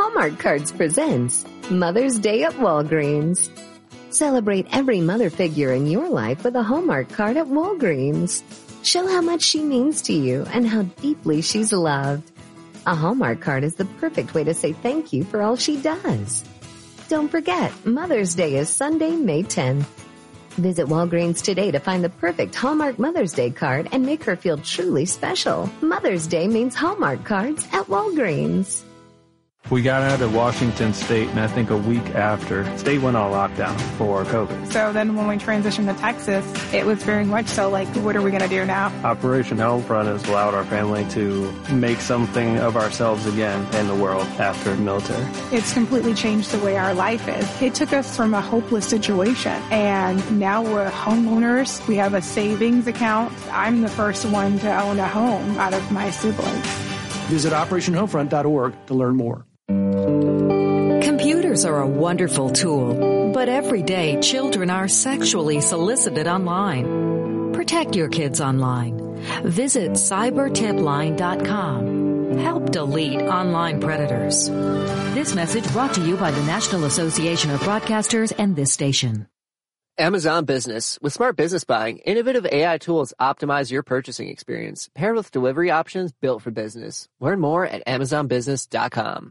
Hallmark Cards presents Mother's Day at Walgreens. Celebrate every mother figure in your life with a Hallmark card at Walgreens. Show how much she means to you and how deeply she's loved. A Hallmark card is the perfect way to say thank you for all she does. Don't forget, Mother's Day is Sunday, May 10th. Visit Walgreens today to find the perfect Hallmark Mother's Day card and make her feel truly special. Mother's Day means Hallmark cards at Walgreens. We got out of Washington State, and I think a week after, state went on lockdown for COVID. So then when we transitioned to Texas, it was very much so like, what are we going to do now? Operation Homefront has allowed our family to make something of ourselves again in the world after the military. It's completely changed the way our life is. It took us from a hopeless situation, and now we're homeowners. We have a savings account. I'm the first one to own a home out of my siblings. Visit OperationHomefront.org to learn more. Computers are a wonderful tool, but every day children are sexually solicited online. Protect your kids online. Visit cybertipline.com. Help delete online predators. This message brought to you by the National Association of Broadcasters and this station. Amazon Business. With smart business buying, innovative AI tools optimize your purchasing experience, paired with delivery options built for business. Learn more at amazonbusiness.com.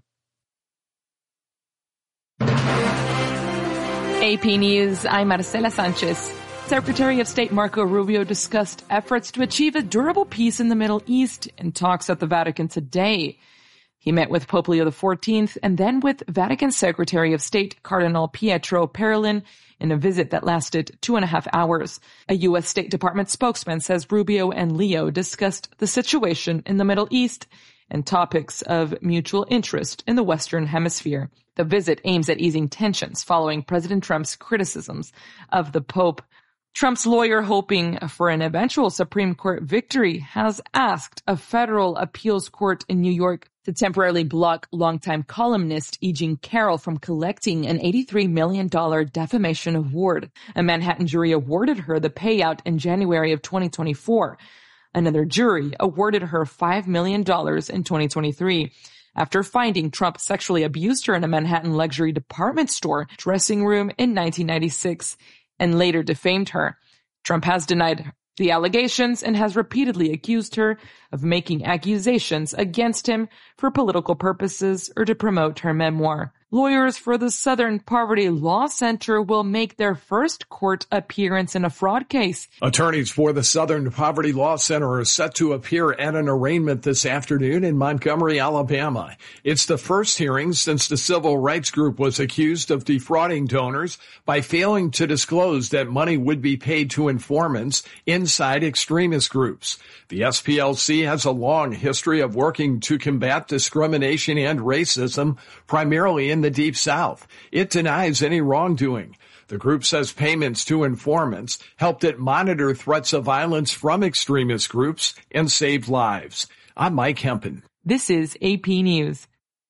AP News, I'm Marcela Sanchez. Secretary of State Marco Rubio discussed efforts to achieve a durable peace in the Middle East in talks at the Vatican today. He met with Pope Leo XIV and then with Vatican Secretary of State Cardinal Pietro Parolin in a visit that lasted 2.5 hours. A U.S. State Department spokesman says Rubio and Leo discussed the situation in the Middle East and topics of mutual interest in the Western Hemisphere. The visit aims at easing tensions following President Trump's criticisms of the Pope. Trump's lawyer, hoping for an eventual Supreme Court victory, has asked a federal appeals court in New York to temporarily block longtime columnist E. Jean Carroll from collecting an $83 million defamation award. A Manhattan jury awarded her the payout in January of 2024. Another jury awarded her $5 million in 2023 after finding Trump sexually abused her in a Manhattan luxury department store dressing room in 1996 and later defamed her. Trump has denied the allegations and has repeatedly accused her of making accusations against him for political purposes or to promote her memoir. Lawyers for the Southern Poverty Law Center will make their first court appearance in a fraud case. Attorneys for the Southern Poverty Law Center are set to appear at an arraignment this afternoon in Montgomery, Alabama. It's the first hearing since the civil rights group was accused of defrauding donors by failing to disclose that money would be paid to informants inside extremist groups. The SPLC has a long history of working to combat discrimination and racism, primarily in the Deep South. It denies any wrongdoing. The group says payments to informants helped it monitor threats of violence from extremist groups and saved lives. I'm Mike Hempen. This is AP News.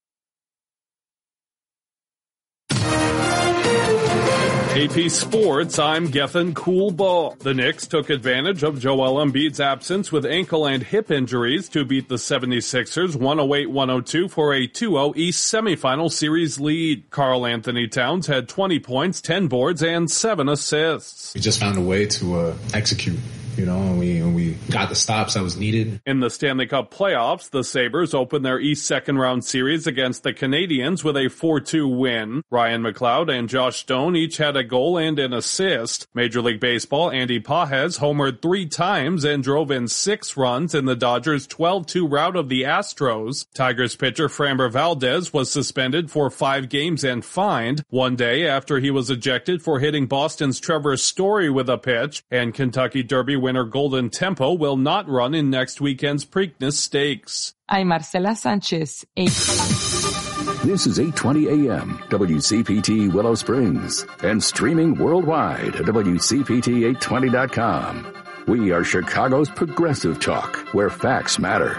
AP Sports, I'm Gethin Coolball. The Knicks took advantage of Joel Embiid's absence with ankle and hip injuries to beat the 76ers 108-102 for a 2-0 East semifinal series lead. Karl Anthony Towns had 20 points, 10 boards, and 7 assists. We just found a way to execute. And we got the stops that was needed. In the Stanley Cup playoffs, the Sabres opened their East second-round series against the Canadiens with a 4-2 win. Ryan McLeod and Josh Stone each had a goal and an assist. Major League Baseball, Andy Pages homered 3 times and drove in 6 runs in the Dodgers' 12-2 rout of the Astros. Tigers pitcher Framber Valdez was suspended for 5 games and fined 1 day after he was ejected for hitting Boston's Trevor Story with a pitch, and Kentucky Derby winner Golden Tempo will not run in next weekend's Preakness Stakes. I'm Marcela Sanchez. This is 8:20 a.m. WCPT Willow Springs and streaming worldwide at WCPT820.com. We are Chicago's progressive talk, where facts matter.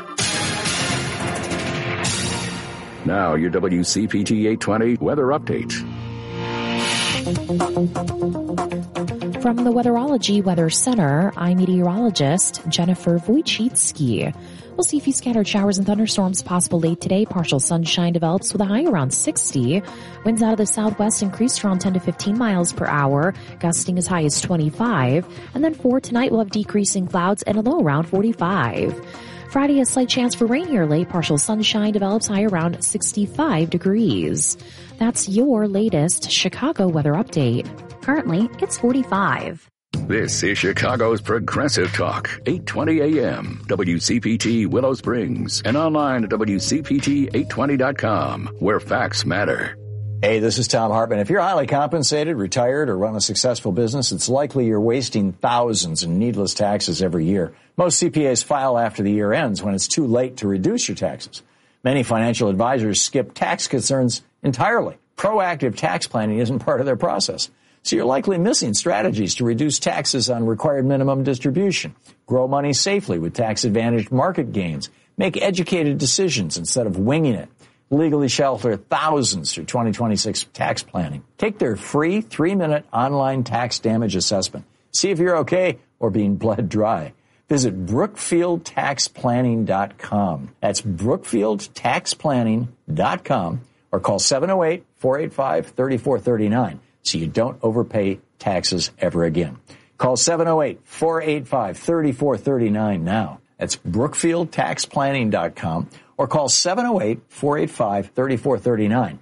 Now your WCPT 820 weather update. From the Weatherology Weather Center, I'm meteorologist Jennifer Wojcicki. We'll see a few scattered showers and thunderstorms possible late today. Partial sunshine develops with a high around 60. Winds out of the southwest increase around 10 to 15 miles per hour, gusting as high as 25. And then for tonight, we'll have decreasing clouds and a low around 45. Friday, a slight chance for rain here late. Partial sunshine develops high around 65 degrees. That's your latest Chicago weather update. Currently, it's 45. This is Chicago's Progressive Talk, 820 AM, WCPT Willow Springs, and online at WCPT820.com, where facts matter. Hey, this is Tom Hartman. If you're highly compensated, retired, or run a successful business, it's likely you're wasting thousands in needless taxes every year. Most CPAs file after the year ends when it's too late to reduce your taxes. Many financial advisors skip tax concerns entirely. Proactive tax planning isn't part of their process. So you're likely missing strategies to reduce taxes on required minimum distribution, grow money safely with tax-advantaged market gains, make educated decisions instead of winging it, legally shelter thousands through 2026 tax planning. Take their free 3-minute online tax damage assessment. See if you're okay or being bled dry. Visit BrookfieldTaxPlanning.com. That's BrookfieldTaxPlanning.com or call 708-485-3439 so you don't overpay taxes ever again. Call 708-485-3439 now. That's BrookfieldTaxPlanning.com or call 708-485-3439.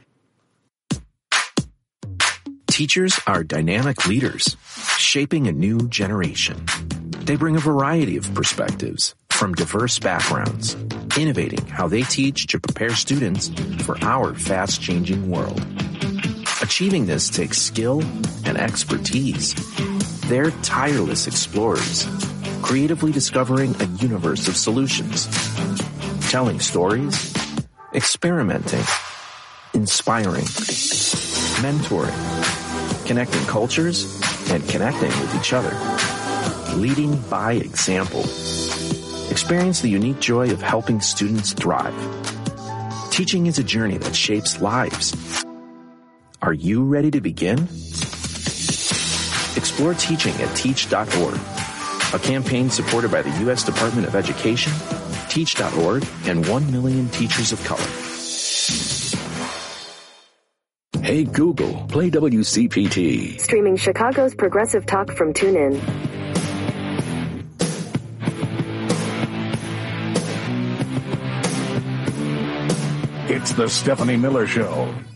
Teachers are dynamic leaders, shaping a new generation. They bring a variety of perspectives from diverse backgrounds, innovating how they teach to prepare students for our fast-changing world. Achieving this takes skill and expertise. They're tireless explorers, creatively discovering a universe of solutions, telling stories, experimenting, inspiring, mentoring, connecting cultures, and connecting with each other. Leading by example. Experience the unique joy of helping students thrive. Teaching is a journey that shapes lives. Are you ready to begin? Explore teaching at teach.org, a campaign supported by the U.S. Department of Education, Teach.org, and 1 million teachers of color. Hey Google, play WCPT. Streaming Chicago's Progressive Talk from TuneIn. It's the Stephanie Miller Show.